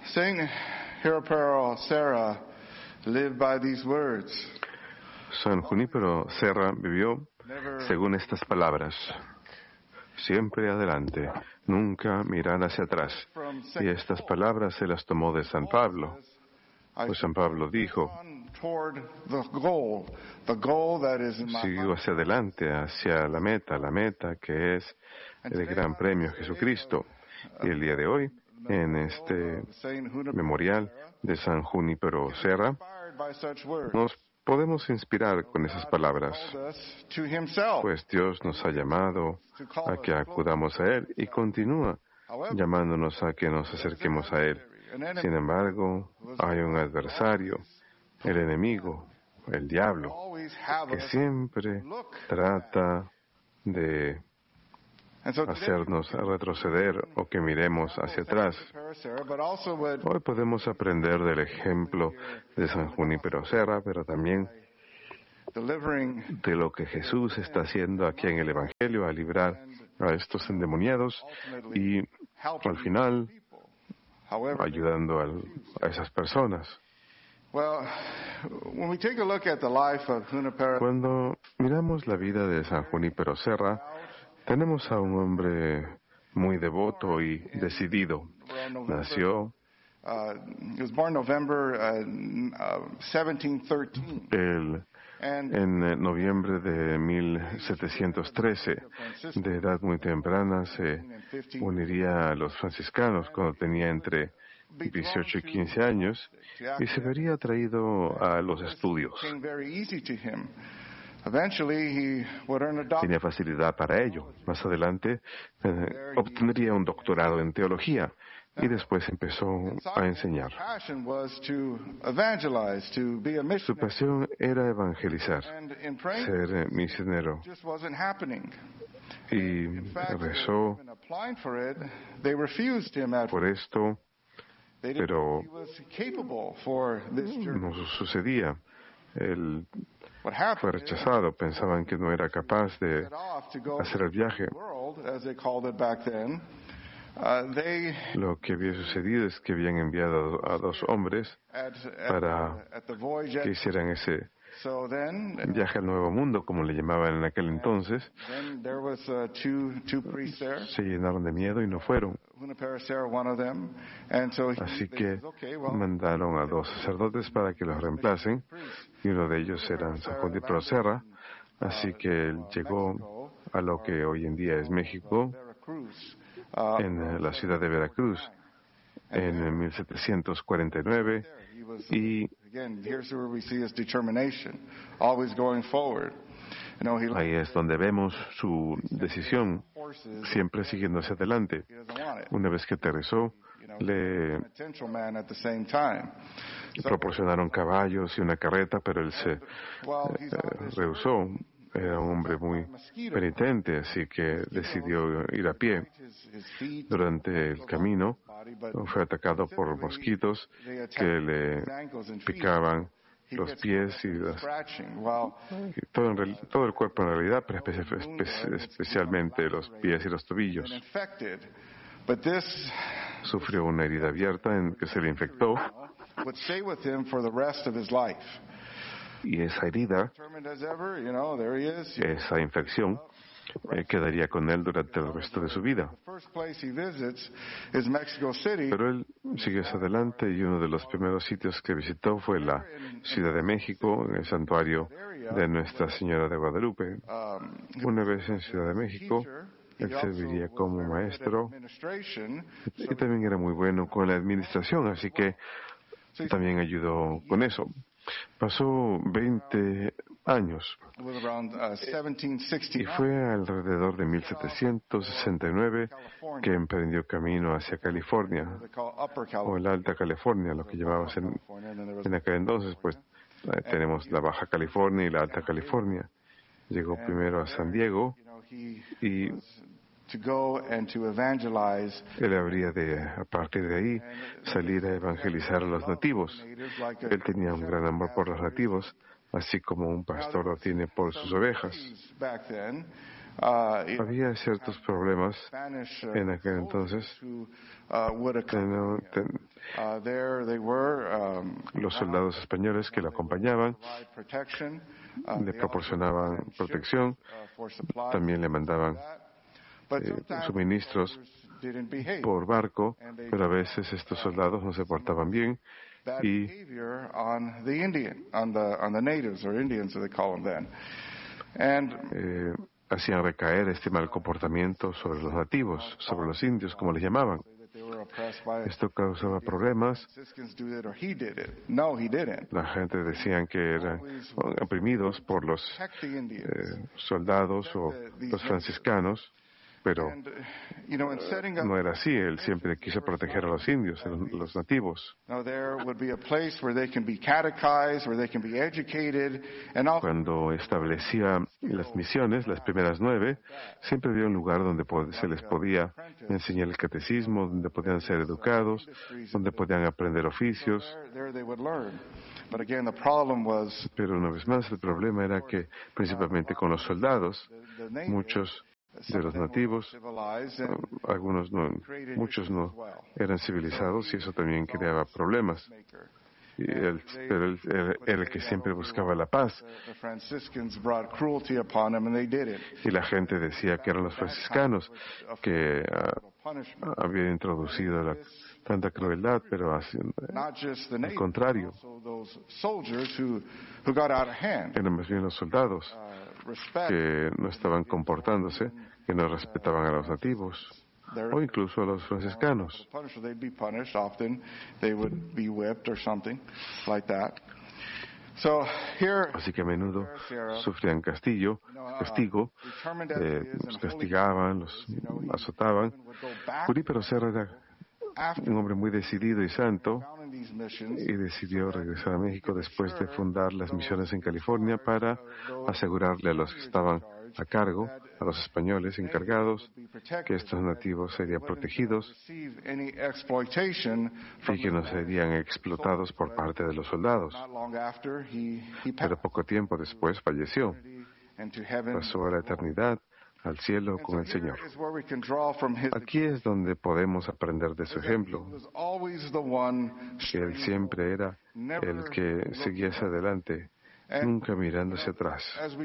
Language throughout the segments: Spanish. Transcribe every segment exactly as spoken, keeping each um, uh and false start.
Saint Junipero Serra lived by these words. San Junipero Serra vivió según estas palabras: siempre adelante, nunca mirar hacia atrás. Y estas palabras se las tomó de San Pablo. Pues San Pablo dijo: sigo hacia adelante, hacia la meta, la meta que es el gran premio Jesucristo. Y el día de hoy, en este memorial de San Junipero Serra, nos podemos inspirar con esas palabras, pues Dios nos ha llamado a que acudamos a Él y continúa llamándonos a que nos acerquemos a Él. Sin embargo, hay un adversario, el enemigo, el diablo, que siempre trata de hacernos retroceder o que miremos hacia atrás. Hoy podemos aprender del ejemplo de San Junipero Serra, pero también de lo que Jesús está haciendo aquí en el Evangelio, a librar a estos endemoniados y al final ayudando al, a esas personas. Cuando miramos la vida de San Junipero Serra, tenemos a un hombre muy devoto y decidido. Nació el, en noviembre de mil setecientos trece. De edad muy temprana se uniría a los franciscanos cuando tenía entre dieciocho y quince años y se vería atraído a los estudios. Tenía facilidad para ello. Más adelante eh, obtendría un doctorado en teología y después empezó a enseñar. Su pasión era evangelizar, ser misionero. Y rezó por esto, pero no sucedía. Él fue rechazado, pensaban que no era capaz de hacer el viaje. Lo que había sucedido es que habían enviado a dos hombres para que hicieran ese viaje al Nuevo Mundo, como le llamaban en aquel entonces. Se llenaron de miedo y no fueron. Así que mandaron a dos sacerdotes para que los reemplacen, y uno de ellos era San Junipero Serra. Así que él llegó a lo que hoy en día es México, en la ciudad de Veracruz, en mil setecientos cuarenta y nueve, y ahí es donde vemos su decisión, siempre siguiendo hacia adelante. Una vez que aterrizó, le proporcionaron caballos y una carreta, pero él se eh, rehusó. Era un hombre muy penitente, así que decidió ir a pie. Durante el camino fue atacado por mosquitos que le picaban los pies y, las, y todo, en, todo el cuerpo en realidad, pero espe espe especialmente los pies y los tobillos. Sufrió una herida abierta en que se le infectó. Y esa herida, esa infección, eh, quedaría con él durante el resto de su vida. Pero él siguió hacia adelante y uno de los primeros sitios que visitó fue la Ciudad de México, en el santuario de Nuestra Señora de Guadalupe. Una vez en Ciudad de México, él serviría como maestro y también era muy bueno con la administración, así que también ayudó con eso. Pasó veinte años y fue alrededor de mil setecientos sesenta y nueve que emprendió camino hacia California, o el Alta California, lo que llamábamos en, en aquel entonces, pues eh, tenemos la Baja California y la Alta California. Llegó primero a San Diego y él habría de, a partir de ahí, salir a evangelizar a los nativos. Él tenía un gran amor por los nativos, así como un pastor lo tiene por sus ovejas. Había ciertos problemas en aquel entonces. Los soldados españoles que lo acompañaban le proporcionaban protección, también le mandaban eh, suministros por barco, pero a veces estos soldados no se portaban bien y eh, hacían recaer este mal comportamiento sobre los nativos, sobre los indios, como les llamaban. Esto causaba problemas. La gente decía que eran oprimidos por los eh, soldados o los franciscanos, pero no era así. Él siempre quiso proteger a los indios, a los nativos. Cuando establecía las misiones, las primeras nueve, siempre había un lugar donde se les podía enseñar el catecismo, donde podían ser educados, donde podían aprender oficios. Pero una vez más, el problema era que, principalmente con los soldados, muchos de los nativos, algunos no, muchos no eran civilizados y eso también creaba problemas. Y él, pero él era el que siempre buscaba la paz. Y la gente decía que eran los franciscanos que uh, habían introducido la, tanta crueldad, pero así, al contrario, eran más bien los soldados que no estaban comportándose, que no respetaban a los nativos o incluso a los franciscanos. Así que a menudo sufrían castillo, castigo, eh, los castigaban, los azotaban. Junípero Serra era un hombre muy decidido y santo y decidió regresar a México después de fundar las misiones en California para asegurarle a los que estaban a cargo, a los españoles encargados, que estos nativos serían protegidos y que no serían explotados por parte de los soldados. Pero poco tiempo después falleció. Pasó a la eternidad, al cielo con el Señor. Aquí es donde podemos aprender de su ejemplo, que Él siempre era el que seguía hacia adelante, nunca mirando hacia atrás.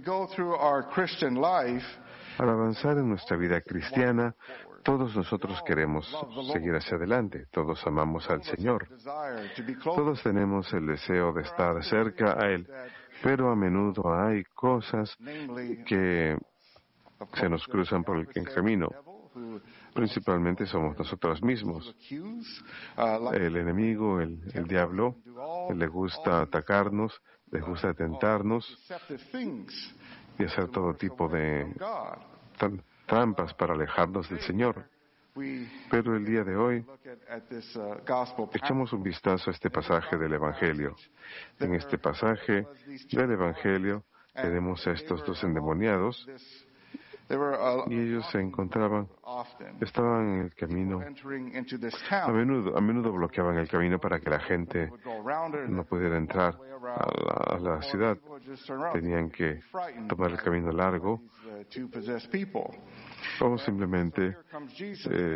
Al avanzar en nuestra vida cristiana, todos nosotros queremos seguir hacia adelante, todos amamos al Señor, todos tenemos el deseo de estar cerca a Él, pero a menudo hay cosas que se nos cruzan por el camino. Principalmente somos nosotros mismos. El enemigo, el, el diablo, le gusta atacarnos, le gusta tentarnos y hacer todo tipo de trampas para alejarnos del Señor. Pero el día de hoy echamos un vistazo a este pasaje del Evangelio. En este pasaje del Evangelio tenemos a estos dos endemoniados y ellos se encontraban, estaban en el camino, a menudo, a menudo bloqueaban el camino para que la gente no pudiera entrar a la, a la ciudad. Tenían que tomar el camino largo o simplemente eh,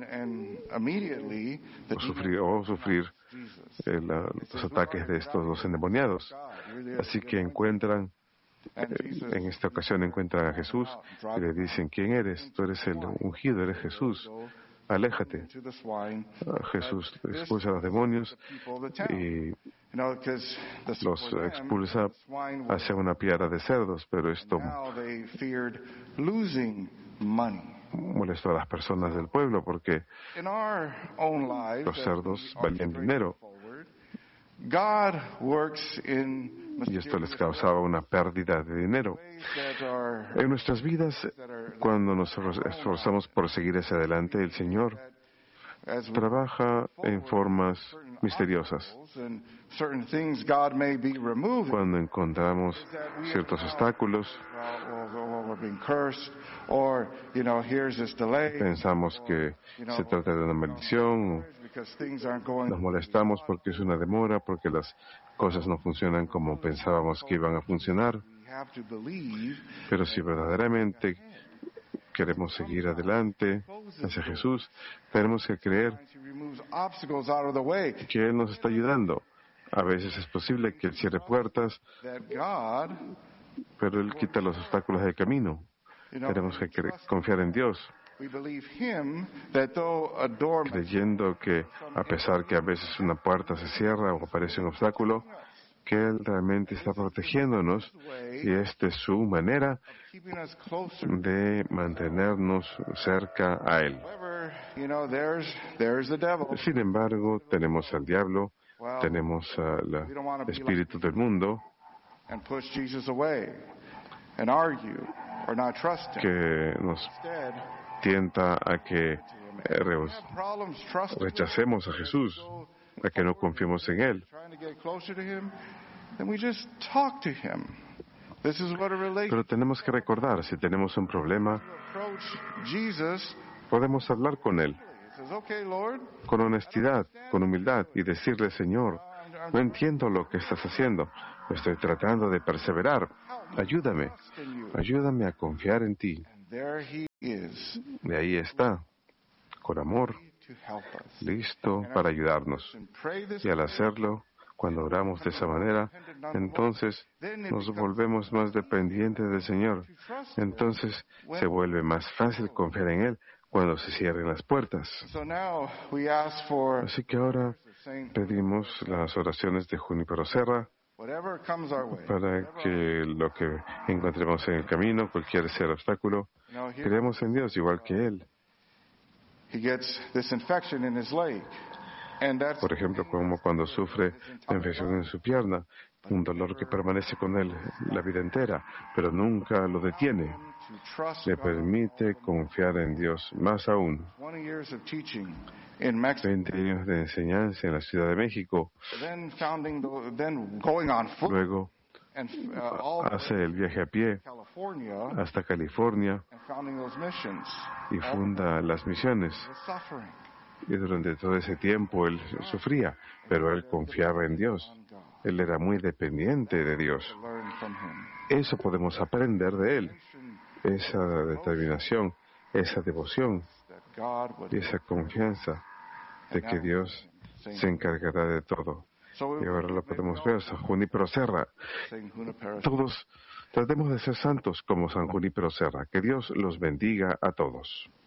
o sufrir, o sufrir eh, la, los ataques de estos dos endemoniados. Así que encuentran En esta ocasión encuentran a Jesús y le dicen, ¿quién eres? Tú eres el ungido, eres Jesús. Aléjate. Jesús expulsa a los demonios y los expulsa hacia una piara de cerdos, pero esto molestó a las personas del pueblo porque los cerdos valían dinero. Y esto les causaba una pérdida de dinero. En nuestras vidas, cuando nos esforzamos por seguir hacia adelante, el Señor trabaja en formas misteriosas. Cuando encontramos ciertos obstáculos, pensamos que se trata de una maldición, nos molestamos porque es una demora, porque las cosas no funcionan como pensábamos que iban a funcionar. Pero si verdaderamente queremos seguir adelante hacia Jesús, tenemos que creer que Él nos está ayudando. A veces es posible que Él cierre puertas, pero Él quita los obstáculos del camino. Tenemos que confiar en Dios, creyendo que a pesar que a veces una puerta se cierra o aparece un obstáculo, que Él realmente está protegiéndonos y esta es su manera de mantenernos cerca a Él. Sin embargo, tenemos al diablo, tenemos al espíritu del mundo que nos tienta a que rechacemos a Jesús, a que no confiemos en Él. Pero tenemos que recordar, si tenemos un problema, podemos hablar con Él, con honestidad, con humildad, y decirle: Señor, no entiendo lo que estás haciendo, estoy tratando de perseverar, ayúdame, ayúdame a confiar en ti. De ahí está, con amor, listo para ayudarnos. Y al hacerlo, cuando oramos de esa manera, entonces nos volvemos más dependientes del Señor. Entonces se vuelve más fácil confiar en Él cuando se cierren las puertas. Así que ahora pedimos las oraciones de Junípero Serra para que lo que encontremos en el camino, cualquier sea el obstáculo, creemos en Dios igual que Él. Por ejemplo, como cuando sufre la infección en su pierna, un dolor que permanece con él la vida entera, pero nunca lo detiene. Le permite confiar en Dios más aún. Veinte años de enseñanza en la Ciudad de México. Luego hace el viaje a pie hasta California y funda las misiones. Y durante todo ese tiempo él sufría, pero él confiaba en Dios. Él era muy dependiente de Dios. Eso podemos aprender de él. Esa determinación, esa devoción y esa confianza de que Dios se encargará de todo. Y ahora lo podemos ver, San Junípero Serra. Todos tratemos de ser santos como San Junípero Serra. Que Dios los bendiga a todos.